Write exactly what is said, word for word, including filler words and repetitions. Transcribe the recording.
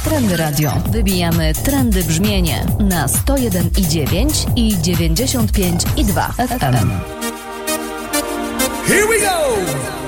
Trendy Radio. Wybijamy trendy brzmienie na sto jeden i dziewięć i dziewięćdziesiąt pięć i dwa F M. Here we go!